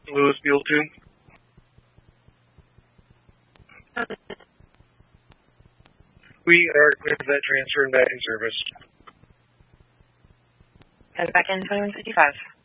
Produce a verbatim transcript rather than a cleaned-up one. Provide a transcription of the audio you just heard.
Louis Buell two. We are clear for that transfer and back in service. And back in twenty-one fifty-five.